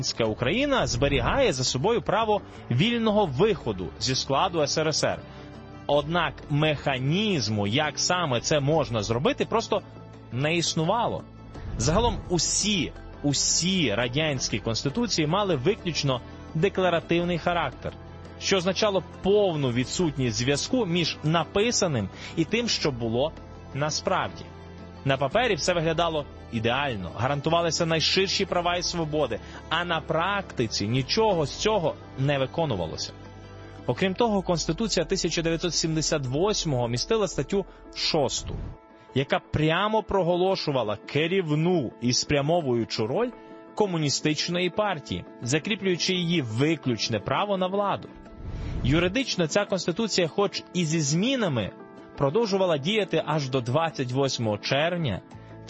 Україна зберігає за собою право вільного виходу зі складу СРСР. Однак механізму, як саме це можна зробити, просто не існувало. Загалом усі радянські конституції мали виключно декларативний характер, що означало повну відсутність зв'язку між написаним і тим, що було насправді. На папері все виглядало ідеально, гарантувалися найширші права і свободи, а на практиці нічого з цього не виконувалося. Окрім того, Конституція 1978-го містила статтю 6, яка прямо проголошувала керівну і спрямовуючу роль комуністичної партії, закріплюючи її виключне право на владу. Юридично ця Конституція, хоч і зі змінами, продовжувала діяти аж до 28 червня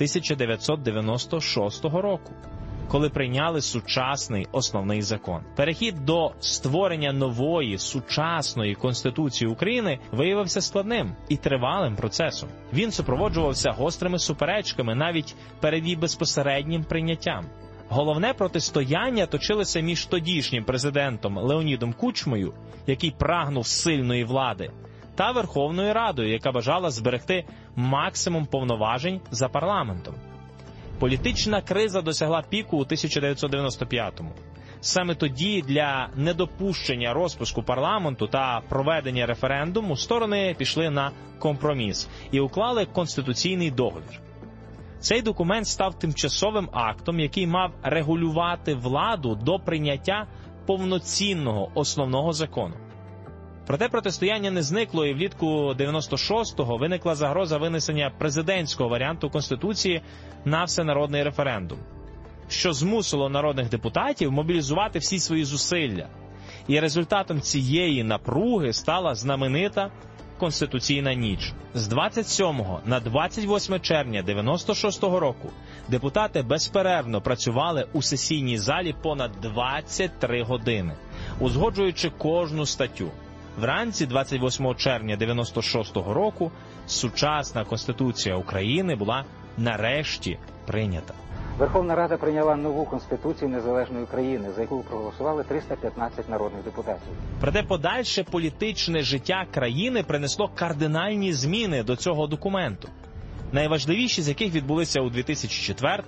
1996 року, коли прийняли сучасний основний закон. Перехід до створення нової, сучасної Конституції України виявився складним і тривалим процесом. Він супроводжувався гострими суперечками навіть перед її безпосереднім прийняттям. Головне протистояння точилося між тодішнім президентом Леонідом Кучмою, який прагнув сильної влади, та Верховною Радою, яка бажала зберегти максимум повноважень за парламентом. Політична криза досягла піку у 1995-му. Саме тоді для недопущення розпуску парламенту та проведення референдуму сторони пішли на компроміс і уклали конституційний договір. Цей документ став тимчасовим актом, який мав регулювати владу до прийняття повноцінного основного закону. Проте протистояння не зникло, і влітку 96-го виникла загроза винесення президентського варіанту Конституції на всенародний референдум, що змусило народних депутатів мобілізувати всі свої зусилля. І результатом цієї напруги стала знаменита Конституційна ніч. З 27 на 28 червня 96-го року депутати безперервно працювали у сесійній залі понад 23 години, узгоджуючи кожну статтю. Вранці 28 червня 96-го року сучасна Конституція України була нарешті прийнята. Верховна Рада прийняла нову Конституцію незалежної України, за яку проголосували 315 народних депутатів. Проте подальше політичне життя країни принесло кардинальні зміни до цього документу, найважливіші з яких відбулися у 2004,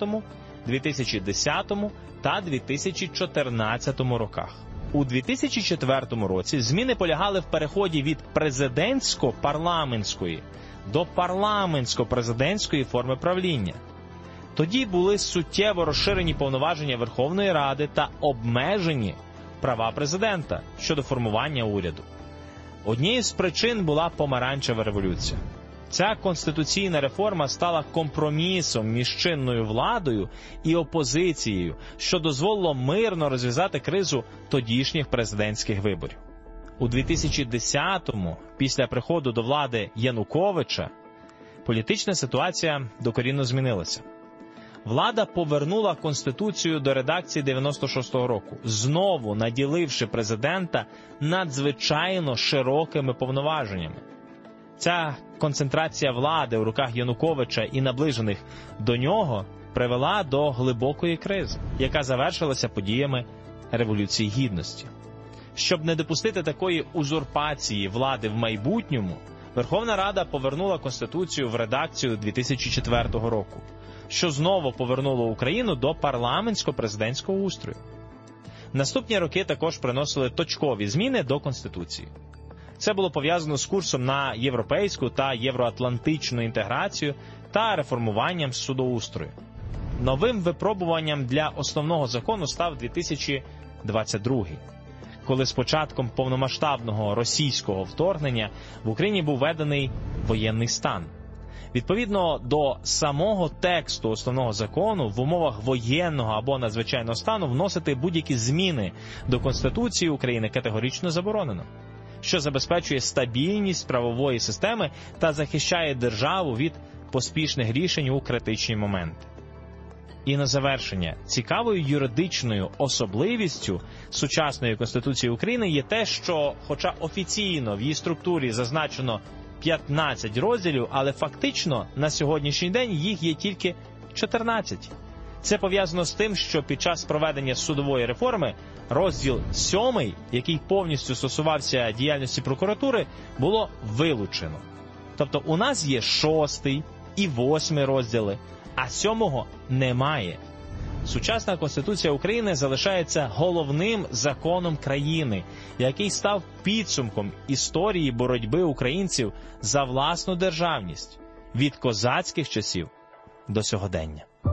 2010 та 2014 роках. У 2004 році зміни полягали в переході від президентсько-парламентської до парламентсько-президентської форми правління. Тоді були суттєво розширені повноваження Верховної Ради та обмежені права президента щодо формування уряду. Однією з причин була помаранчева революція. Ця конституційна реформа стала компромісом між чинною владою і опозицією, що дозволило мирно розв'язати кризу тодішніх президентських виборів. У 2010-му, після приходу до влади Януковича, політична ситуація докорінно змінилася. Влада повернула Конституцію до редакції 96-го року, знову наділивши президента надзвичайно широкими повноваженнями. Ця концентрація влади у руках Януковича і наближених до нього привела до глибокої кризи, яка завершилася подіями Революції Гідності. Щоб не допустити такої узурпації влади в майбутньому, Верховна Рада повернула Конституцію в редакцію 2004 року, що знову повернуло Україну до парламентсько-президентського устрою. Наступні роки також приносили точкові зміни до Конституції. Це було пов'язано з курсом на європейську та євроатлантичну інтеграцію та реформуванням судоустрою. Новим випробуванням для основного закону став 2022, коли з початком повномасштабного російського вторгнення в Україні був введений воєнний стан. Відповідно до самого тексту основного закону, в умовах воєнного або надзвичайного стану вносити будь-які зміни до Конституції України категорично заборонено, що забезпечує стабільність правової системи та захищає державу від поспішних рішень у критичні моменти. І на завершення, цікавою юридичною особливістю сучасної Конституції України є те, що, хоча офіційно в її структурі зазначено 15 розділів, але фактично на сьогоднішній день їх є тільки 14. Це пов'язано з тим, що під час проведення судової реформи розділ 7, який повністю стосувався діяльності прокуратури, було вилучено. Тобто у нас є 6 і 8 розділи, а 7 немає. Сучасна Конституція України залишається головним законом країни, який став підсумком історії боротьби українців за власну державність від козацьких часів до сьогодення.